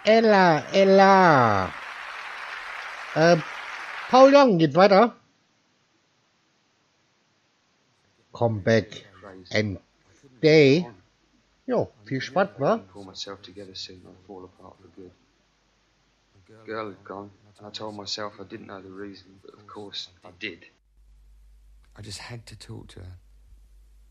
Ella. Paul Young geht weiter. Come back and stay. Jo, viel Spaß, wa? Pull myself together soon, I'd fall apart for good. The girl had gone. I told myself I didn't know the reason, but of course I did. I just had to talk to her.